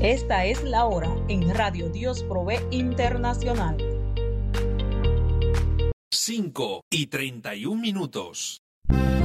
Esta es la hora en Radio Dios Provee Internacional. 5:31.